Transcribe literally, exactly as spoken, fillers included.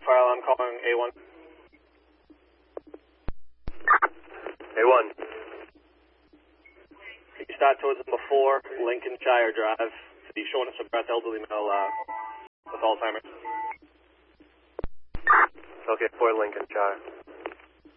Fire alarm calling A one. A one. Can you start towards number four, Lincolnshire Drive, for the shortness of breath elderly male uh, with Alzheimer's. Okay, four Lincolnshire.